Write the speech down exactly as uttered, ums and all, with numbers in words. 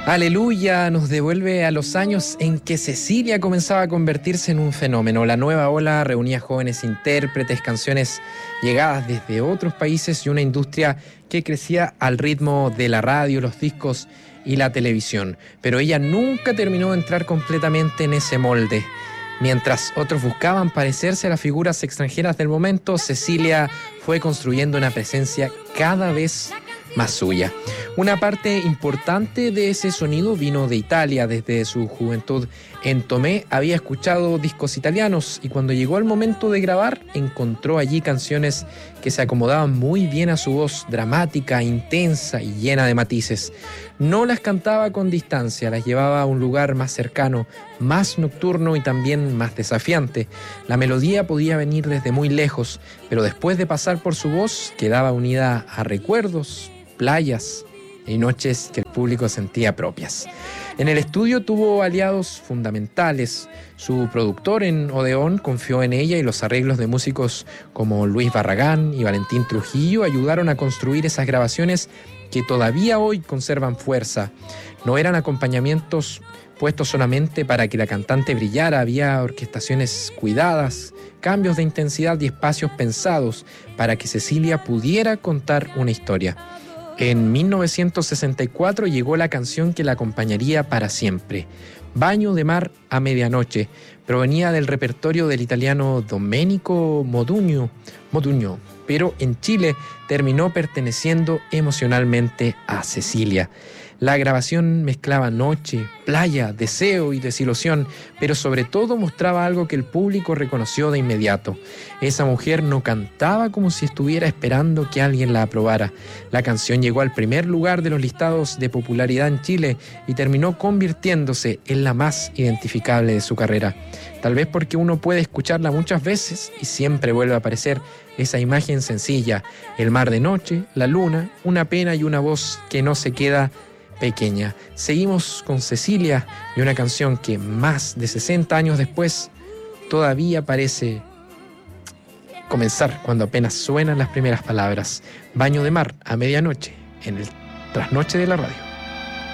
Aleluya nos devuelve a los años en que Cecilia comenzaba a convertirse en un fenómeno. La nueva ola reunía jóvenes intérpretes, canciones llegadas desde otros países y una industria que crecía al ritmo de la radio, los discos y la televisión. Pero ella nunca terminó de entrar completamente en ese molde. Mientras otros buscaban parecerse a las figuras extranjeras del momento, Cecilia fue construyendo una presencia cada vez más suya. Una parte importante de ese sonido vino de Italia. Desde su juventud en Tomé había escuchado discos italianos y cuando llegó el momento de grabar encontró allí canciones que se acomodaban muy bien a su voz dramática, intensa y llena de matices. No las cantaba con distancia, las llevaba a un lugar más cercano, más nocturno y también más desafiante. La melodía podía venir desde muy lejos, pero después de pasar por su voz quedaba unida a recuerdos, playas y noches que el público sentía propias. En el estudio tuvo aliados fundamentales. Su productor en Odeón confió en ella y los arreglos de músicos como Luis Barragán y Valentín Trujillo ayudaron a construir esas grabaciones que todavía hoy conservan fuerza. No eran acompañamientos puestos solamente para que la cantante brillara, había orquestaciones cuidadas, cambios de intensidad y espacios pensados para que Cecilia pudiera contar una historia. En mil novecientos sesenta y cuatro llegó la canción que la acompañaría para siempre. Baño de mar a medianoche. Provenía del repertorio del italiano Domenico Modugno, Modugno, pero en Chile terminó perteneciendo emocionalmente a Cecilia. La grabación mezclaba noche, playa, deseo y desilusión, pero sobre todo mostraba algo que el público reconoció de inmediato. Esa mujer no cantaba como si estuviera esperando que alguien la aprobara. La canción llegó al primer lugar de los listados de popularidad en Chile y terminó convirtiéndose en la más identificable de su carrera. Tal vez porque uno puede escucharla muchas veces y siempre vuelve a aparecer esa imagen sencilla, el mar de noche, la luna, una pena y una voz que no se queda pequeña. Seguimos con Cecilia y una canción que más de sesenta años después todavía parece comenzar cuando apenas suenan las primeras palabras. Baño de mar a medianoche en el trasnoche de la radio.